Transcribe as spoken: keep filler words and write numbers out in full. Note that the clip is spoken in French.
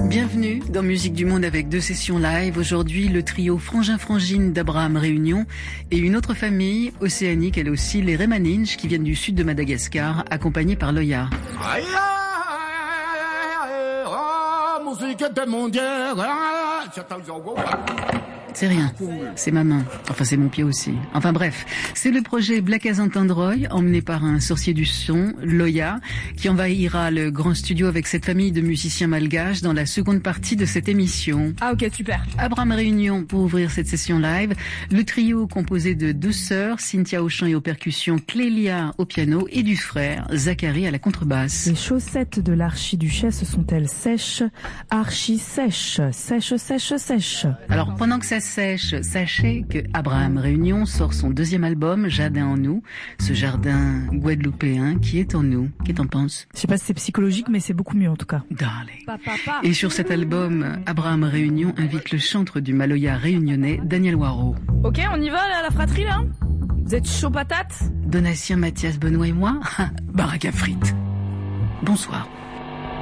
Bienvenue dans Musique du Monde avec deux sessions live. Aujourd'hui, le trio Frangin-Frangine d'Abraham Réunion et une autre famille océanique, elle aussi, les Remaninj, qui viennent du sud de Madagascar, accompagnés par Loya. C'est rien, c'est ma main, enfin c'est mon pied aussi. Enfin bref, c'est le projet Black as Entendroy, emmené par un sorcier du son, Loya, qui envahira le grand studio avec cette famille de musiciens malgaches dans la seconde partie de cette émission. Ah ok, super. Abraham Réunion pour ouvrir cette session live, le trio composé de deux sœurs, Cynthia au chant et aux percussions, Clélia au piano et du frère, Zachary à la contrebasse. Les chaussettes de l'archiduchesse sont-elles sèches, archi sèches, sèches, sèches, sèches. Alors pendant que ça sèche, sachez que Abraham Réunion sort son deuxième album, Jardin en nous, ce jardin guadeloupéen qui est en nous. Qu'est-ce que t'en penses? Je sais pas si c'est psychologique, mais c'est beaucoup mieux en tout cas. Darling. Pa, pa, pa. Et sur cet album, Abraham Réunion invite le chantre du Maloya réunionnais, Daniel Waro. Ok, on y va là, la fratrie là? Vous êtes chaud patate? Donatien, Mathias, Benoît et moi, baraque à frites. Bonsoir.